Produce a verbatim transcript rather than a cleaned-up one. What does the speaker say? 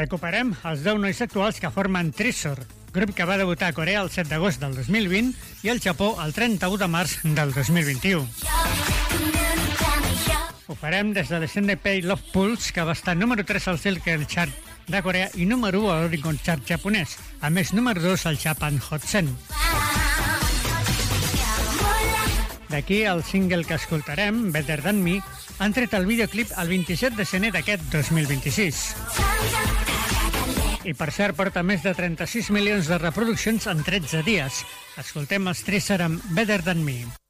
Recuperem els deu nois actuals que formen Treasure, grup que va debutar a Corea el set d'agost del dos mil vint i al Japó el trenta-u de març del dos mil vint-i-u. Ho farem des de l'S N P Love Pulse, que va estar número tres al Silker Chart de Corea i número u a l'Oricon Chart japonès, a més número dos al Japan Hot cent. D'aquí el single que escoltarem, Better Than Me, han tret el videoclip el vint-i-set de gener d'aquest dos mil vint-i-sis. I per cert, porta més de trenta-sis milions de reproduccions en tretze dies. Escoltem els Treasure amb Better Than Me.